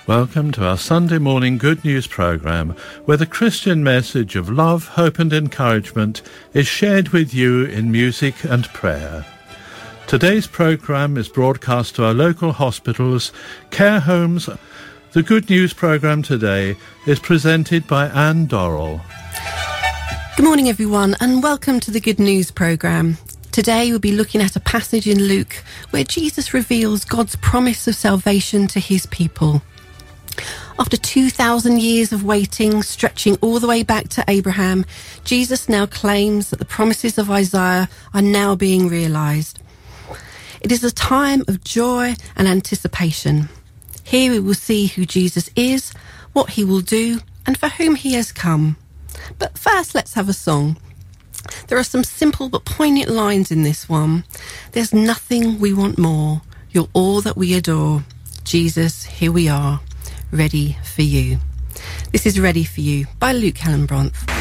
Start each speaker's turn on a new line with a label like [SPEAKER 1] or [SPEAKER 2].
[SPEAKER 1] Welcome to our Sunday morning Good News programme, where the Christian message of love, hope and encouragement is shared with you in music and prayer. Today's programme is broadcast to our local hospitals, care homes. The Good News programme today is presented by Anne Dorrell.
[SPEAKER 2] Good morning everyone and welcome to the Good News programme. Today we'll be looking at a passage in Luke where Jesus reveals God's promise of salvation to his people. After 2,000 years of waiting, stretching all the way back to Abraham, Jesus now claims that the promises of Isaiah are now being realised. It is a time of joy and anticipation. Here we will see who Jesus is, what he will do, and for whom he has come. But first, let's have a song. There are some simple but poignant lines in this one. There's nothing we want more. You're all that we adore. Jesus, here we are. Ready for you. This is Ready for You by Luke Hallenbronth.